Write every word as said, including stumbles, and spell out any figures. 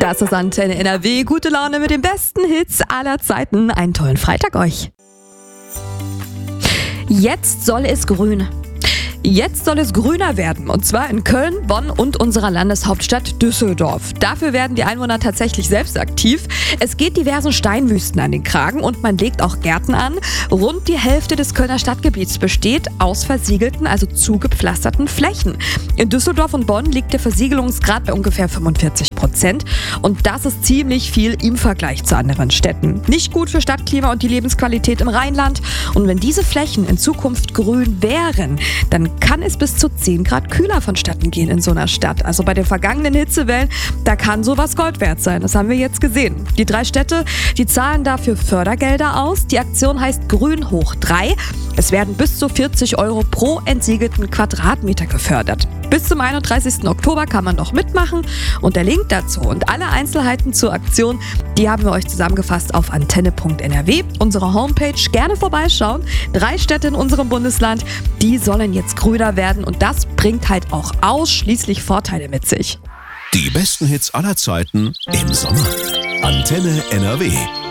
Das ist Antenne N R W. Gute Laune mit den besten Hits aller Zeiten. Einen tollen Freitag euch. Jetzt soll es grün. Jetzt soll es grüner werden, und zwar in Köln, Bonn und unserer Landeshauptstadt Düsseldorf. Dafür werden die Einwohner tatsächlich selbst aktiv. Es geht diversen Steinwüsten an den Kragen und man legt auch Gärten an. Rund die Hälfte des Kölner Stadtgebiets besteht aus versiegelten, also zugepflasterten Flächen. In Düsseldorf und Bonn liegt der Versiegelungsgrad bei ungefähr fünfundvierzig Prozent und das ist ziemlich viel im Vergleich zu anderen Städten. Nicht gut für Stadtklima und die Lebensqualität im Rheinland. Und wenn diese Flächen in Zukunft grün wären, dann kann es bis zu zehn Grad kühler vonstatten gehen in so einer Stadt. Also bei den vergangenen Hitzewellen, da kann sowas Gold wert sein. Das haben wir jetzt gesehen. Die drei Städte, die zahlen dafür Fördergelder aus. Die Aktion heißt Grün hoch drei. Es werden bis zu vierzig Euro pro entsiegelten Quadratmeter gefördert. Bis zum einunddreißigsten Oktober kann man noch mitmachen und der Link dazu und alle Einzelheiten zur Aktion, die haben wir euch zusammengefasst auf antenne punkt n r w, unsere Homepage. Gerne vorbeischauen. Drei Städte in unserem Bundesland, die sollen jetzt grüner werden und das bringt halt auch ausschließlich Vorteile mit sich. Die besten Hits aller Zeiten im Sommer. Antenne N R W.